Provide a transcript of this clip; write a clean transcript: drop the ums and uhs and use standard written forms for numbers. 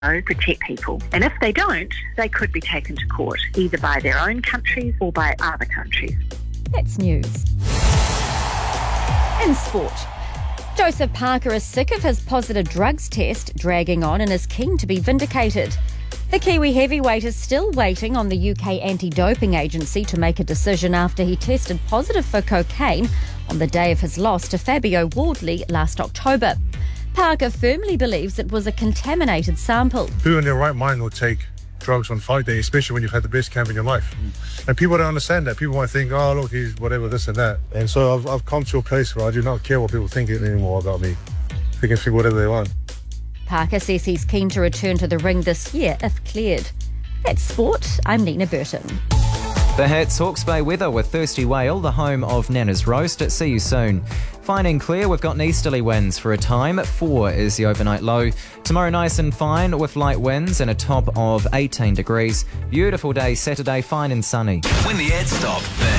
protect people. And if they don't, they could be taken to court, either by their own countries or by other countries. That's news. In sport. Joseph Parker is sick of his positive drugs test dragging on and is keen to be vindicated. The Kiwi heavyweight is still waiting on the UK anti-doping agency to make a decision after he tested positive for cocaine on the day of his loss to Fabio Wardley last October. Parker firmly believes it was a contaminated sample. Who in their right mind will take drugs on fight day, especially when you've had the best camp in your life? And people don't understand that. People might think, oh, look, he's whatever, this and that. And so I've come to a place where I do not care what people think anymore about me. They can think whatever they want. Parker says he's keen to return to the ring this year if cleared. That's sport. I'm Nina Burton. The Hits Hawke's Bay weather with Thirsty Whale, the home of Nana's Roast. See you soon. Fine and clear, we've got easterly winds for a time. 4 is the overnight low. Tomorrow nice and fine with light winds and a top of 18 degrees. Beautiful day Saturday, fine and sunny. When the ads stop, the